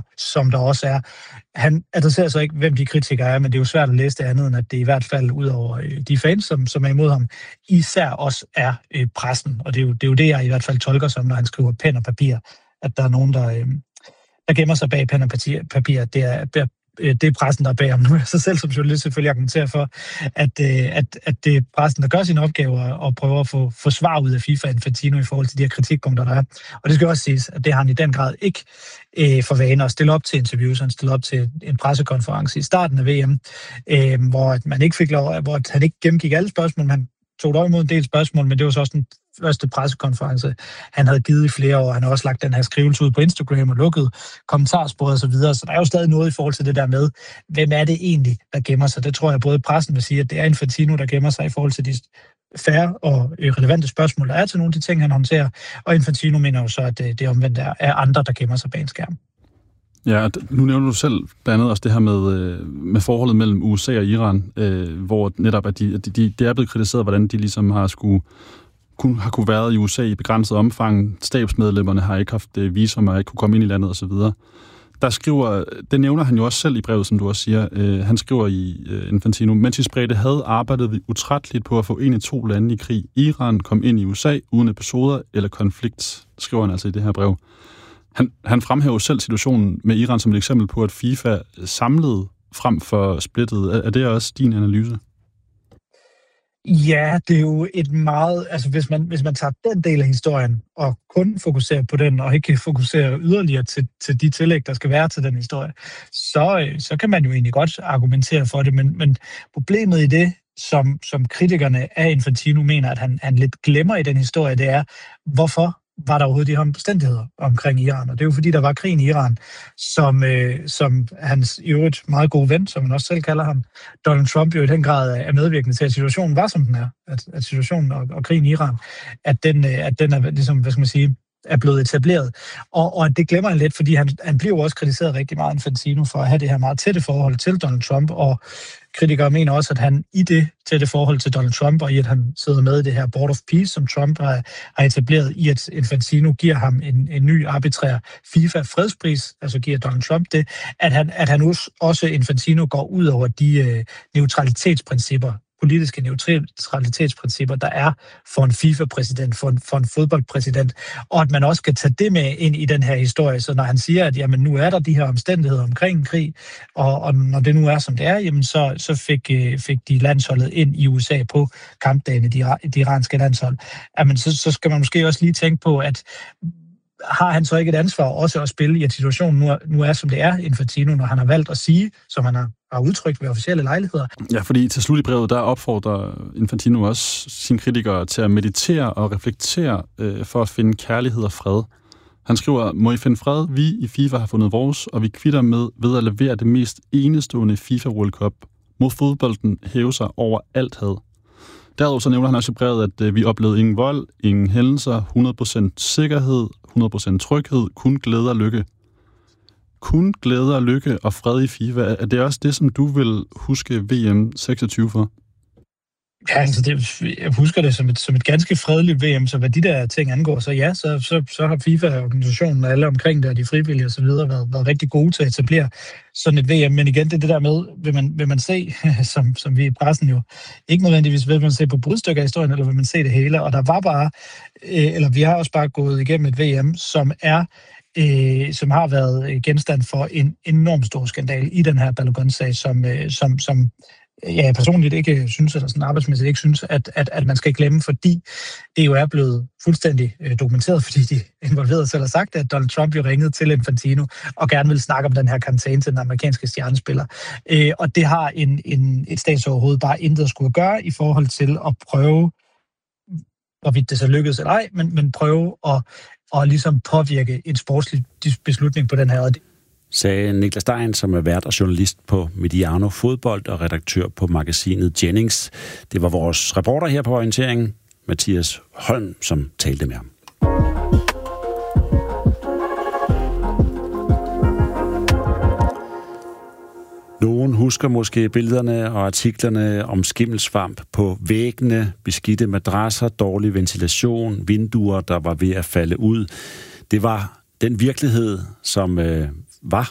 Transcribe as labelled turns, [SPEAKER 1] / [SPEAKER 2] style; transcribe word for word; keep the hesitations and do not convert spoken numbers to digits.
[SPEAKER 1] som der også er. Han adresserer så ikke, hvem de kritikere er, men det er jo svært at læse det andet, end at det i hvert fald ud over de fans, som, som er imod ham, især også er øh, pressen. Og det er, jo, det er jo det, jeg i hvert fald tolker som, når han skriver pen og papir, at der er nogen, der, øh, der gemmer sig bag pen og papir. Det er, det er pressen, der er bag ham. Nu er jeg så selv som journalist selvfølgelig argumenterer for, at, at, at det er pressen, der gør sine opgaver og prøver at få, få svar ud af FIFA Infantino i forhold til de her kritikpunkter, der er. Og det skal også siges, at det har han i den grad ikke øh, for vane at stille op til interviews. Han stillede op til en pressekonference i starten af V M, øh, hvor man ikke fik lov, hvor han ikke gennemgik alle spørgsmål, men han tog dog imod en del spørgsmål, men det var så også den første pressekonference, han havde givet i flere år. Han har også lagt den her skrivelse ud på Instagram og lukket kommentarsporet og så videre. Så der er jo stadig noget i forhold til det der med, hvem er det egentlig, der gemmer sig? Det tror jeg både pressen vil sige, at det er Infantino, der gemmer sig i forhold til de færre og relevante spørgsmål, der er til nogle af de ting, han håndterer. Og Infantino mener jo så, at det, det omvendt er, er andre, der gemmer sig bag en skærm.
[SPEAKER 2] Ja, nu nævner du selv blandt andet også det her med, med forholdet mellem U S A og Iran, øh, hvor netop at de, de, de er blevet kritiseret, hvordan de ligesom har skulle kun, har kunne været i U S A i begrænset omfang. Stabsmedlemmerne har ikke haft visum og ikke kunne komme ind i landet osv. Der skriver, det nævner han jo også selv i brevet, som du også siger. Øh, han skriver i øh, Infantino, mens I spredte had, arbejdede vi utrætteligt på at få en af to lande i krig. Iran kom ind i U S A uden episoder eller konflikt, skriver han altså i det her brev. Han, han fremhæver selv situationen med Iran som et eksempel på, at FIFA samlede frem for splittet. Er, er det også din analyse?
[SPEAKER 1] Ja, det er jo et meget... Altså, hvis man, hvis man tager den del af historien og kun fokuserer på den, og ikke fokuserer yderligere til, til de tillæg, der skal være til den historie, så, så kan man jo egentlig godt argumentere for det. Men, men problemet i det, som, som kritikerne af Infantino mener, at han, han lidt glemmer i den historie, det er, hvorfor var der overhovedet de her omstændigheder omkring Iran. Og det er jo fordi, der var krigen i Iran, som, øh, som hans i øvrigt meget gode ven, som man også selv kalder ham, Donald Trump, jo i den grad er medvirkende til, at situationen var, som den er. At, at situationen og, og krigen i Iran, at den, at den er, ligesom, hvad skal man sige, er blevet etableret. Og, og det glemmer han lidt, fordi han, han bliver jo også kritiseret rigtig meget, Infantino, for at have det her meget tætte forhold til Donald Trump, og kritikere mener også, at han i det tætte forhold til Donald Trump, og i at han sidder med i det her Board of Peace, som Trump har, har etableret, i at Infantino giver ham en, en ny arbitrær FIFA-fredspris, altså giver Donald Trump det, at han, at han også, Infantino, går ud over de øh, neutralitetsprincipper, politiske neutralitetsprincipper, der er for en FIFA-præsident, for en, for en fodboldpræsident, og at man også skal tage det med ind i den her historie. Så når han siger, at jamen, nu er der de her omstændigheder omkring en krig, og, og når det nu er, som det er, jamen, så, så fik, fik de landsholdet ind i U S A på kampdagene, de, de iranske landshold. Jamen, så, så skal man måske også lige tænke på, at har han så ikke et ansvar også at spille i, at situationen nu er, nu er, som det er, Infantino, når han har valgt at sige, som han har, har udtrykt ved officielle lejligheder.
[SPEAKER 2] Ja, fordi til slut i brevet, der opfordrer Infantino også sine kritikere til at meditere og reflektere øh, for at finde kærlighed og fred. Han skriver, må I finde fred? Vi i FIFA har fundet vores, og vi kvitter med ved at levere det mest enestående FIFA World Cup. Må fodbolden hæve sig over alt had. Derudover så nævner han også i brevet, at øh, vi oplevede ingen vold, ingen hændelser, hundrede procent sikkerhed, hundrede procent tryghed, kun glæde og lykke. Kun glæde og lykke og fred i FIFA. Er det også det, som du vil huske V M seksogtyve for?
[SPEAKER 1] Ja, altså det, jeg husker det som et, som et ganske fredeligt V M, så hvad de der ting angår, så ja, så, så, så har FIFA-organisationen og alle omkring der, de frivillige og så videre, været, været rigtig gode til at etablere sådan et V M. Men igen, det er det der med, vil man, vil man se, som, som vi i pressen jo, ikke nødvendigvis vil man se på brudstykker af historien, eller vil man se det hele, og der var bare, øh, eller vi har også bare gået igennem et V M, som er Øh, som har været genstand for en enormt stor skandal i den her Balogun-sag, som, øh, som, som ja, jeg personligt ikke synes, eller sådan arbejdsmæssigt ikke synes, at, at, at man skal glemme, fordi det jo er blevet fuldstændig øh, dokumenteret, fordi de involverede selv har sagt, at Donald Trump jo ringede til Infantino og gerne ville snakke om den her karantæne til den amerikanske stjernespiller. Øh, og det har en, en, et statsoverhoved bare intet at skulle gøre i forhold til at prøve, hvorvidt det så lykkedes eller ej, men, men prøve at og ligesom påvirke en sportslig beslutning på den her.
[SPEAKER 3] Sagde Niklas Stein, som er vært og journalist på Mediano Fodbold og redaktør på magasinet Jennings. Det var vores reporter her på orienteringen, Mathias Holm, som talte med ham. Nogen husker måske billederne og artiklerne om skimmelsvamp på væggene, beskidte madrasser, dårlig ventilation, vinduer, der var ved at falde ud. Det var den virkelighed, som øh, var